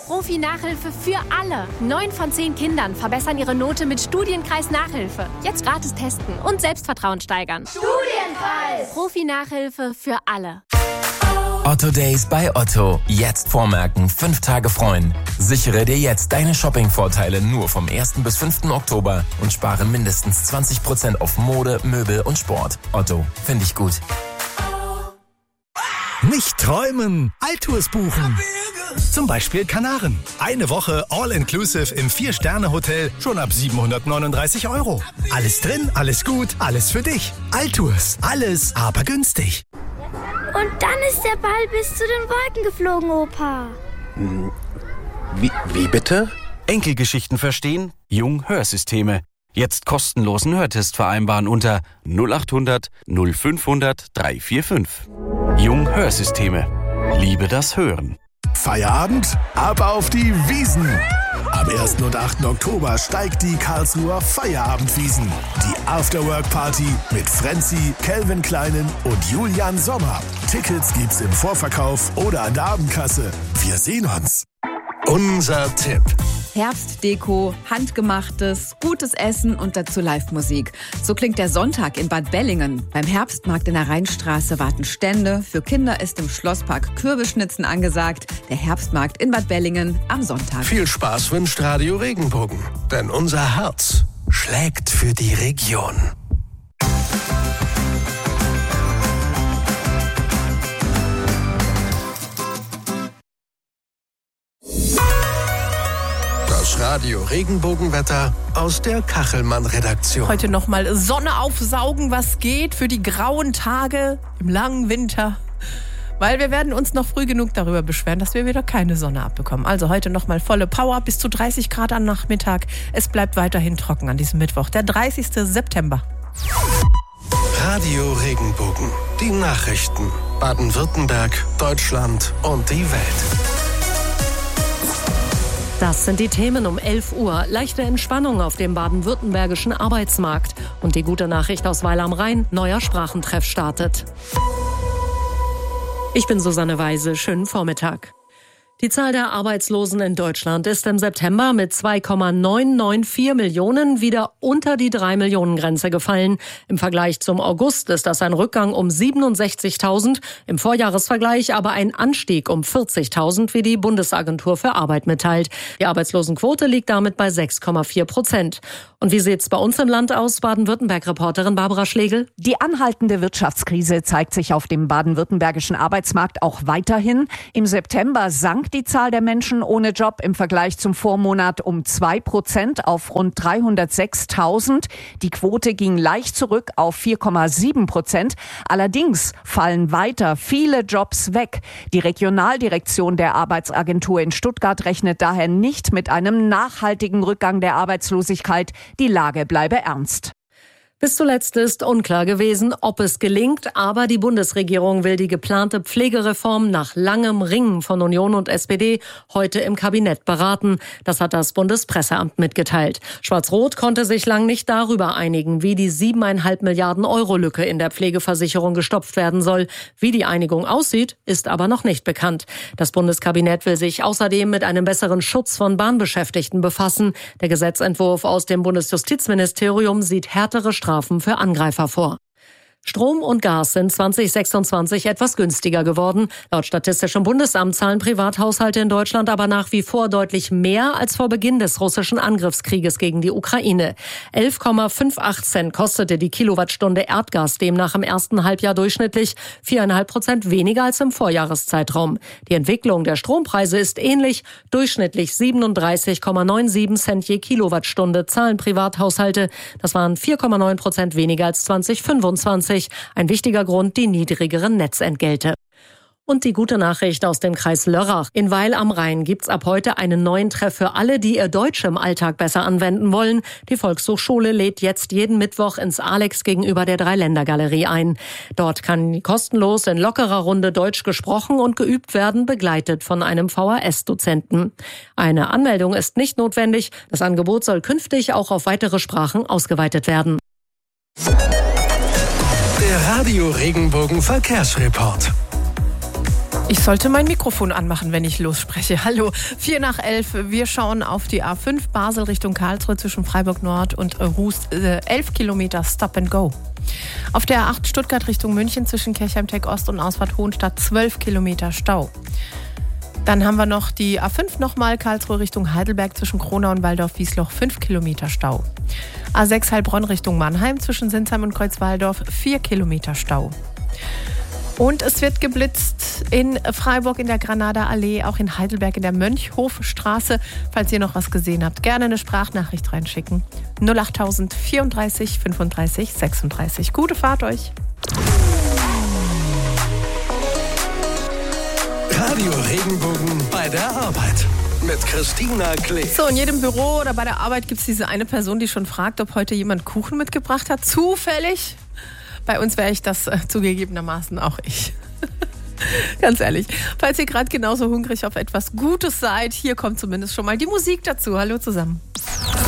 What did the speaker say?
Profi-Nachhilfe für alle. 9 von 10 Kindern verbessern ihre Note mit Studienkreis Nachhilfe. Jetzt gratis testen und Selbstvertrauen steigern. Studienkreis! Profi-Nachhilfe für alle. Otto Days bei Otto. Jetzt vormerken, 5 Tage freuen. Sichere dir jetzt deine Shopping-Vorteile nur vom 1. bis 5. Oktober und spare mindestens 20% auf Mode, Möbel und Sport. Otto, finde ich gut. Nicht träumen, Altours buchen. Zum Beispiel Kanaren. Eine Woche All-Inclusive im 4-Sterne-Hotel schon ab 739 €. Alles drin, alles gut, alles für dich. Altours, alles aber günstig. Und dann ist der Ball bis zu den Wolken geflogen, Opa. Wie bitte? Enkelgeschichten verstehen? Jung Hörsysteme. Jetzt kostenlosen Hörtest vereinbaren unter 0800 0500 345. Jung Hörsysteme. Liebe das Hören. Feierabend? Ab auf die Wiesn! Am 1. und 8. Oktober steigt die Karlsruher Feierabendwiesn. Die Afterwork-Party mit Frenzy, Calvin Kleinen und Julian Sommer. Tickets gibt's im Vorverkauf oder an der Abendkasse. Wir sehen uns. Unser Tipp. Herbstdeko, handgemachtes, gutes Essen und dazu Live-Musik. So klingt der Sonntag in Bad Bellingen. Beim Herbstmarkt in der Rheinstraße warten Stände. Für Kinder ist im Schlosspark Kürbisschnitzen angesagt. Der Herbstmarkt in Bad Bellingen am Sonntag. Viel Spaß wünscht Radio Regenbogen. Denn unser Herz schlägt für die Region. Radio Regenbogenwetter aus der Kachelmann-Redaktion. Heute nochmal Sonne aufsaugen, was geht für die grauen Tage im langen Winter. Weil wir werden uns noch früh genug darüber beschweren, dass wir wieder keine Sonne abbekommen. Also heute nochmal volle Power, bis zu 30 Grad am Nachmittag. Es bleibt weiterhin trocken an diesem Mittwoch, der 30. September. Radio Regenbogen, die Nachrichten. Baden-Württemberg, Deutschland und die Welt. Das sind die Themen um 11 Uhr. Leichte Entspannung auf dem baden-württembergischen Arbeitsmarkt. Und die gute Nachricht aus Weil am Rhein, neuer Sprachentreff startet. Ich bin Susanne Weise, schönen Vormittag. Die Zahl der Arbeitslosen in Deutschland ist im September mit 2,994 Millionen wieder unter die 3-Millionen-Grenze gefallen. Im Vergleich zum August ist das ein Rückgang um 67.000, im Vorjahresvergleich aber ein Anstieg um 40.000, wie die Bundesagentur für Arbeit mitteilt. Die Arbeitslosenquote liegt damit bei 6,4%. Und wie sieht's bei uns im Land aus? Baden-Württemberg-Reporterin Barbara Schlegel. Die anhaltende Wirtschaftskrise zeigt sich auf dem baden-württembergischen Arbeitsmarkt auch weiterhin. Im September sank die Zahl der Menschen ohne Job im Vergleich zum Vormonat um 2% auf rund 306.000. Die Quote ging leicht zurück auf 4,7%. Allerdings fallen weiter viele Jobs weg. Die Regionaldirektion der Arbeitsagentur in Stuttgart rechnet daher nicht mit einem nachhaltigen Rückgang der Arbeitslosigkeit. Die Lage bleibe ernst. Bis zuletzt ist unklar gewesen, ob es gelingt, aber die Bundesregierung will die geplante Pflegereform nach langem Ringen von Union und SPD heute im Kabinett beraten. Das hat das Bundespresseamt mitgeteilt. Schwarz-Rot konnte sich lang nicht darüber einigen, wie die 7,5 Milliarden Euro Lücke in der Pflegeversicherung gestopft werden soll. Wie die Einigung aussieht, ist aber noch nicht bekannt. Das Bundeskabinett will sich außerdem mit einem besseren Schutz von Bahnbeschäftigten befassen. Der Gesetzentwurf aus dem Bundesjustizministerium sieht härtere Strafen für Angreifer vor. Strom und Gas sind 2026 etwas günstiger geworden. Laut Statistischem Bundesamt zahlen Privathaushalte in Deutschland aber nach wie vor deutlich mehr als vor Beginn des russischen Angriffskrieges gegen die Ukraine. 11,58 Cent kostete die Kilowattstunde Erdgas demnach im ersten Halbjahr durchschnittlich 4,5% weniger als im Vorjahreszeitraum. Die Entwicklung der Strompreise ist ähnlich. Durchschnittlich 37,97 Cent je Kilowattstunde zahlen Privathaushalte. Das waren 4,9% weniger als 2025. Ein wichtiger Grund, die niedrigeren Netzentgelte. Und die gute Nachricht aus dem Kreis Lörrach. In Weil am Rhein gibt's ab heute einen neuen Treff für alle, die ihr Deutsch im Alltag besser anwenden wollen. Die Volkshochschule lädt jetzt jeden Mittwoch ins Alex gegenüber der Dreiländergalerie ein. Dort kann kostenlos in lockerer Runde Deutsch gesprochen und geübt werden, begleitet von einem VHS-Dozenten. Eine Anmeldung ist nicht notwendig. Das Angebot soll künftig auch auf weitere Sprachen ausgeweitet werden. Der Radio Regenbogen Verkehrsreport. Ich sollte mein Mikrofon anmachen, wenn ich losspreche. Hallo, 11:04. Wir schauen auf die A5 Basel Richtung Karlsruhe zwischen Freiburg Nord und Rust. 11 Kilometer Stop and Go. Auf der A8 Stuttgart Richtung München zwischen Kirchheim-Teck Ost und Ausfahrt Hohenstadt 12 Kilometer Stau. Dann haben wir noch die A5 nochmal Karlsruhe Richtung Heidelberg zwischen Kronau und Waldorf-Wiesloch 5 Kilometer Stau. A6 Heilbronn Richtung Mannheim zwischen Sinsheim und Kreuzwaldorf 4 Kilometer Stau. Und es wird geblitzt in Freiburg in der Granader Allee, auch in Heidelberg in der Mönchhofstraße. Falls ihr noch was gesehen habt, gerne eine Sprachnachricht reinschicken. 08000 34 35 36. Gute Fahrt euch. Radio Regenbogen bei der Arbeit mit Christina Klee. So, in jedem Büro oder bei der Arbeit gibt es diese eine Person, die schon fragt, ob heute jemand Kuchen mitgebracht hat. Zufällig. Bei uns wäre ich das zugegebenermaßen auch ich. Ganz ehrlich. Falls ihr gerade genauso hungrig auf etwas Gutes seid, hier kommt zumindest schon mal die Musik dazu. Hallo zusammen.